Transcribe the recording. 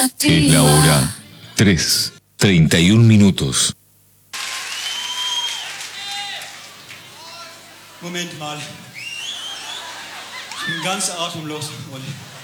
Es la hora 3:31. Moment mal. Ich bin ganz atemlos, Olli.